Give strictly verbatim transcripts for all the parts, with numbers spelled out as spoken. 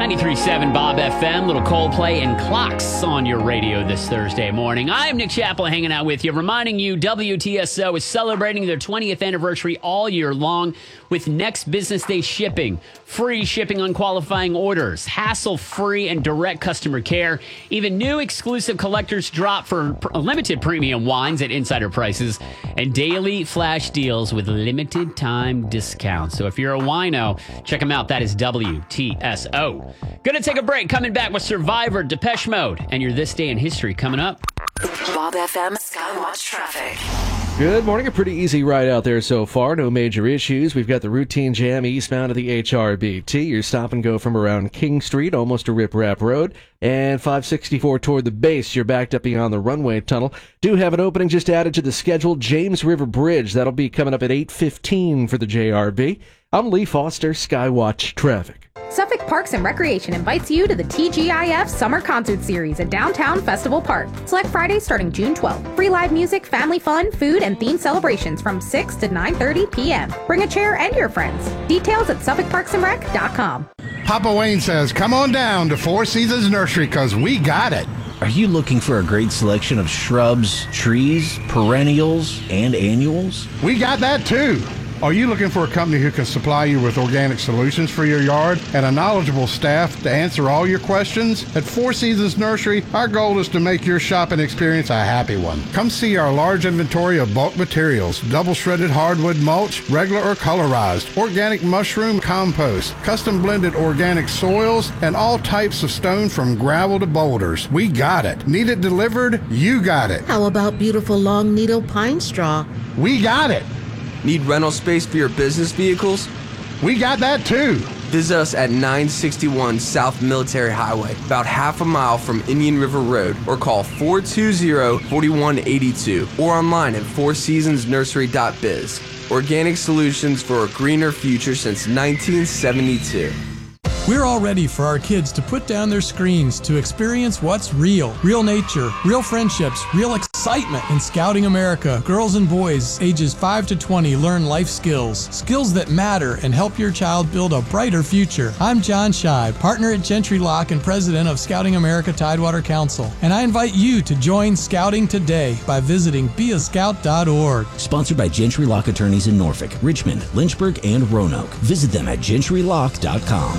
ninety-three point seven Bob F M, little Coldplay and Clocks on your radio this Thursday morning. I'm Nick Chappell hanging out with you, reminding you W T S O is celebrating their twentieth anniversary all year long with next business day shipping, free shipping on qualifying orders, hassle-free and direct customer care, even new exclusive collector's drop for pr- limited premium wines at insider prices, and daily flash deals with limited time discounts. So if you're a wino, check them out. That is W T S O. Gonna take a break. Coming back with Survivor, Depeche Mode, and your This Day in History coming up. Bob F M Skywatch Traffic. Good morning. A pretty easy ride out there so far. No major issues. We've got the routine jam eastbound of the H R B T. Your stop and go from around King Street, almost to Rip Rap Road. And five sixty-four toward the base. You're backed up beyond the runway tunnel. Do have an opening just added to the schedule. James River Bridge. That'll be coming up at eight fifteen for the J R B. I'm Lee Foster, Skywatch Traffic. Suffolk Parks and Recreation invites you to the T G I F Summer Concert Series at Downtown Festival Park. Select Friday starting June twelfth. Free live music, family fun, food, and themed celebrations from six to nine thirty p.m. Bring a chair and your friends. Details at suffolk parks and rec dot com. Papa Wayne says, come on down to Four Seasons Nursery because we got it. Are you looking for a great selection of shrubs, trees, perennials, and annuals? We got that too. Are you looking for a company who can supply you with organic solutions for your yard and a knowledgeable staff to answer all your questions? At Four Seasons Nursery, our goal is to make your shopping experience a happy one. Come see our large inventory of bulk materials, double shredded hardwood mulch, regular or colorized, organic mushroom compost, custom blended organic soils, and all types of stone from gravel to boulders. We got it. Need it delivered? You got it. How about beautiful long needle pine straw? We got it. Need rental space for your business vehicles? We got that too. Visit us at nine sixty-one South Military Highway, about half a mile from Indian River Road, or call four two zero, four one eight two, or online at four seasons nursery dot biz. Organic solutions for a greener future since nineteen seventy-two. We're all ready for our kids to put down their screens to experience what's real. Real nature, real friendships, real excitement. In Scouting America, girls and boys ages five to twenty learn life skills. Skills that matter and help your child build a brighter future. I'm John Scheib, partner at Gentry Lock and president of Scouting America Tidewater Council. And I invite you to join Scouting today by visiting be a scout dot org. Sponsored by Gentry Lock Attorneys in Norfolk, Richmond, Lynchburg, and Roanoke. Visit them at gentry lock dot com.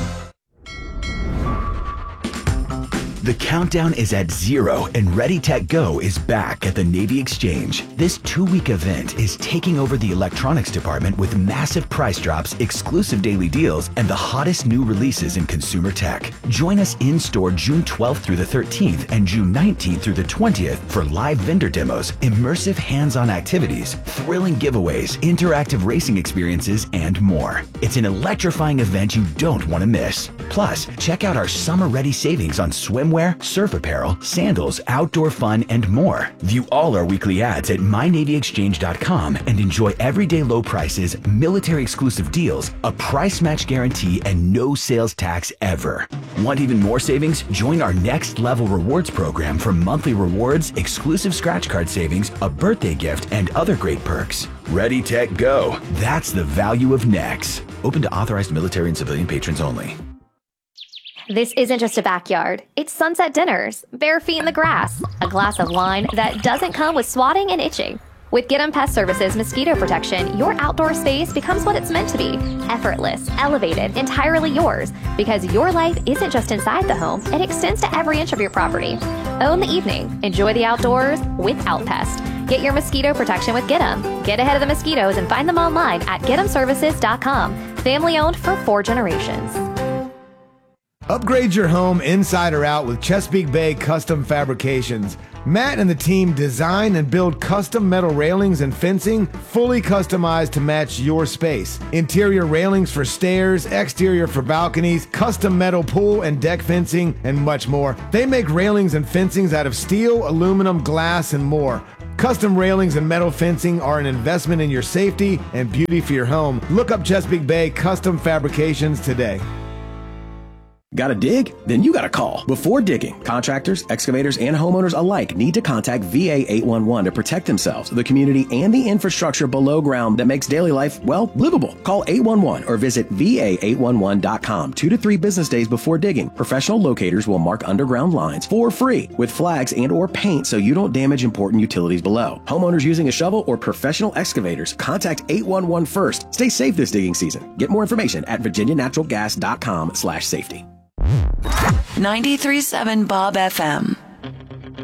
The countdown is at zero and Ready Tech Go is back at the Navy Exchange. This two-week event is taking over the electronics department with massive price drops, exclusive daily deals, and the hottest new releases in consumer tech. Join us in-store June twelfth through the thirteenth and June nineteenth through the twentieth for live vendor demos, immersive hands-on activities, thrilling giveaways, interactive racing experiences, and more. It's an electrifying event you don't want to miss. Plus, check out our summer-ready savings on swimwear, surf apparel, sandals, outdoor fun, and more. View all our weekly ads at my navy exchange dot com and enjoy everyday low prices, military exclusive deals, a price match guarantee, and no sales tax ever. Want even more savings? Join our Next Level Rewards program for monthly rewards, exclusive scratch card savings, a birthday gift, and other great perks. Ready, Tech, Go. That's the value of Next. Open to authorized military and civilian patrons only. This isn't just a backyard. It's sunset dinners, bare feet in the grass, a glass of wine that doesn't come with swatting and itching. With Get 'em Pest Services Mosquito Protection, your outdoor space becomes what it's meant to be. Effortless, elevated, entirely yours. Because your life isn't just inside the home, it extends to every inch of your property. Own the evening. Enjoy the outdoors without pest. Get your mosquito protection with Get 'em. Get ahead of the mosquitoes and find them online at get em services dot com. Family owned for four generations. Upgrade your home inside or out with Chesapeake Bay Custom Fabrications. Matt and the team design and build custom metal railings and fencing fully customized to match your space. Interior railings for stairs, exterior for balconies, custom metal pool and deck fencing, and much more. They make railings and fencings out of steel, aluminum, glass, and more. Custom railings and metal fencing are an investment in your safety and beauty for your home. Look up Chesapeake Bay Custom Fabrications today. Got to dig? Then you got to call. Before digging, contractors, excavators, and homeowners alike need to contact V A eight one one to protect themselves, the community, and the infrastructure below ground that makes daily life, well, livable. Call eight one one or visit V A eight one one dot com two to three business days before digging. Professional locators will mark underground lines for free with flags and or paint so you don't damage important utilities below. Homeowners using a shovel or professional excavators, contact eight one one first. Stay safe this digging season. Get more information at virginia natural gas dot com slash safety. ninety-three point seven Bob F M.